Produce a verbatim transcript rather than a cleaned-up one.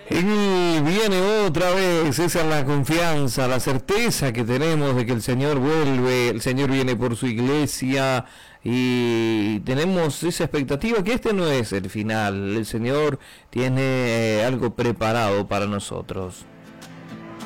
Y viene otra vez, esa es la confianza, la certeza que tenemos de que el Señor vuelve, el Señor viene por su iglesia y tenemos esa expectativa que este no es el final, el Señor tiene algo preparado para nosotros.